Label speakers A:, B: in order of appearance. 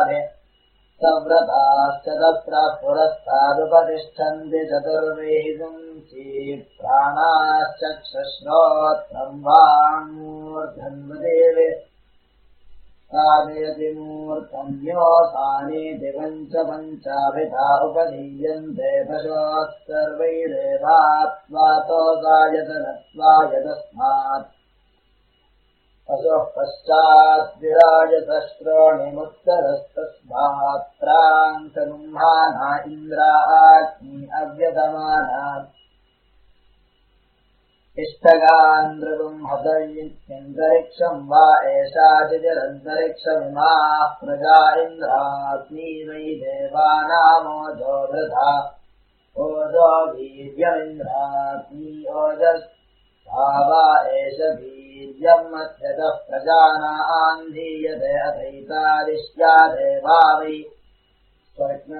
A: सव्रताश्च तत्र पुरस्तादुपतिष्ठन्ति चतुर्वेदुंसि प्राणाश्चक्षुश्रोत्रम् वाङ्मूर्धन्वदेवे साधयति मूर्धन्योऽसानीति पञ्चाभिधा उपधीयन्ते पशवः सर्वैरेवात्वातोऽसायतनत्वायतस्मात् पशुः पश्चाद्विराजतश्रोणिमुत्तरस्तस्मात् प्राङ्सगुम्हाना इन्द्राग्नि अव्यतमाना इष्टगान्द्रगुंहतयन्तरिक्षम् वा एषाचितिरन्तरिक्षमिमाः प्रजा इन्द्राग्नी वै देवानामोजो वृथा ओजो वीर्यमिन्द्राग्नी ओजसा वा एष वीर्यम् मध्यतः प्रजानाम् धीयते अथैतादिश्या देवा वै स्वर्ग्न